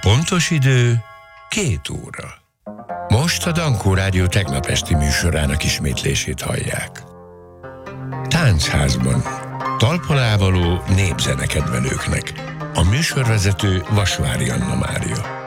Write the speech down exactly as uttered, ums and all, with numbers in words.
Pontos idő két óra. Most a Dankó Rádió tegnap esti műsorának ismétlését hallják. Táncházban. Talpon ávaló népzene kedvelőknek. A műsorvezető Vasvári Anna Mária.